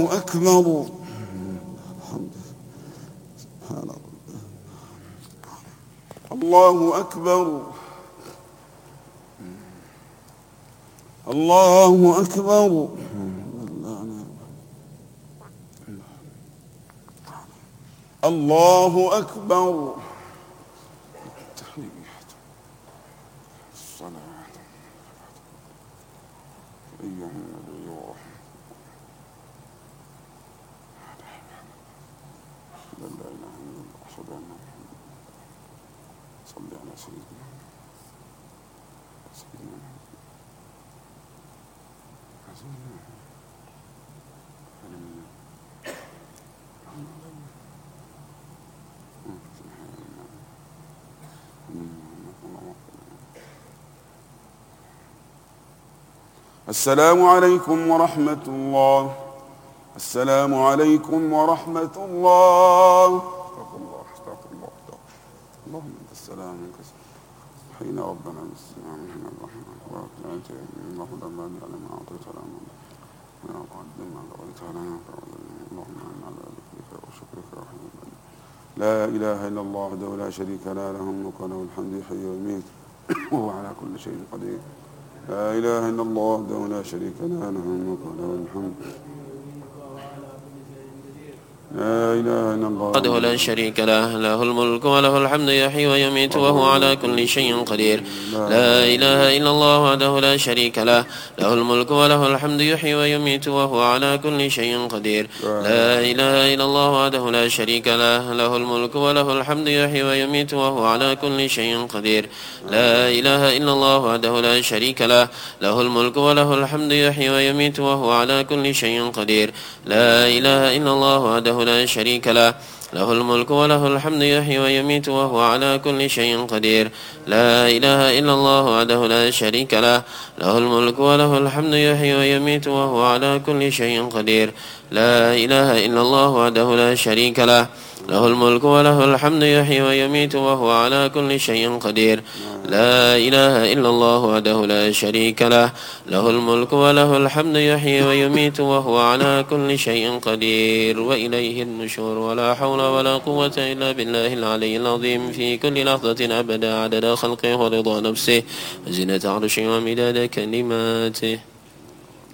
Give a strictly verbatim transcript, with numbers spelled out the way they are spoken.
الله أكبر. الله أكبر. الله أكبر. الله أكبر. السلام عليكم ورحمة الله. السلام عليكم ورحمة الله. استغفر الله استغفر الله اللهم انت السلام منك حين ربنا بالسلام من الرحمن وبركاته اللهم لا مانع لما اعطيت لنا ولا معطي لما قضيت لنا اللهم انا على ذكرك وشكرك ورحمة الله. لا اله الا الله وحده لا شريك له له الملك وله الحمد يحيي ويميت وهو على كل شيء قدير. لا إله إلا الله وحده لا شريك له له الملك وله الحمد. لا إله إلا الله وحده لا شريك له له الملك وله الحمد يحيي ويميت وهو على كل شيء قدير. لا إله إلا الله وحده لا شريك له له الملك وله الحمد يحيي ويميت وهو على كل شيء قدير. لا إله إلا الله وحده لا شريك له له الملك وله الحمد يحيي ويميت وهو على كل شيء قدير. لا إله إلا الله وحده لا شريك له له الملك وله الحمد يحيي ويميت وهو على كل شيء قدير. لا إله إلا الله وحده لا شريك له له الملك وله الحمد يحيي ويميت وهو على كل شيء قدير. لا إله إلا الله وحده لا شريك له له الملك وله الحمد يحيي ويميت وهو على كل شيء قدير. لا إله إلا الله وحده لا شريك له له الملك وله الحمد يحيي ويميت وهو على كل شيء قدير. لا إله إلا الله وحده لا شريك له له الملك وله الحمد يحيي ويميت وهو على كل شيء قدير. وإليه النشور. ولا حول ولا قوة إلا بالله العلي العظيم في كل لحظة أبدا عدد خلقه ورضا نفسه وزنة عرشه ومداد كلماته.